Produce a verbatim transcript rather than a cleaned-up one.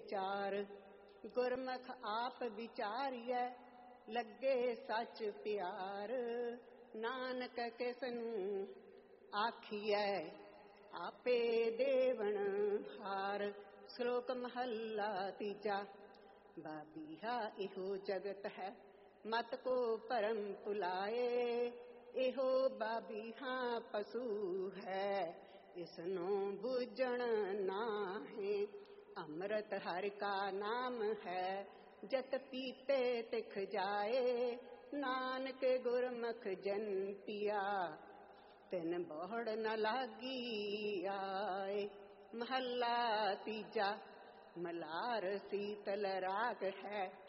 ਵਿਚਾਰ। ਗੁਰਮੁਖ ਆਪ ਵਿਚਾਰੀਐ ਲੱਗੇ ਸੱਚ ਪਿਆਰ। ਨਾਨਕ ਕਿਸ ਨੂੰ ਆਖੀਐ ਆਪੇ ਦੇਵਨ ਹਾਰ। ਸ਼ਲੋਕ ਮਹੱਲਾ ਤੀਜਾ। ਬਾਬੀਹਾ ਇਹੋ ਜਗਤ ਹੈ ਮਤ ਕੋ ਭਰਮ ਭੁਲਾਏ। ਇਹੋ ਬਾਬੀਹਾ ਪਸ਼ੂ ਹੈ ਇਸਨੂੰ ਬੂਝਣ ਨਾਹੀਂ। ਅੰਮ੍ਰਿਤ ਹਰਿ ਕਾ ਨਾਮ ਹੈ ਜਤ ਪੀਤੇ ਤਿਖ ਜਾਏ। ਨਾਨਕ ਗੁਰਮੁਖ ਜਨ ਪੀਆ ਤਿਨ ਬਹੁੜ ਨ ਲਾਗੀ ਆਏ। ਮਹੱਲਾ ਤੀਜਾ। ਮਲਾਰ ਸੀਤਲ ਰਾਗ ਹੈ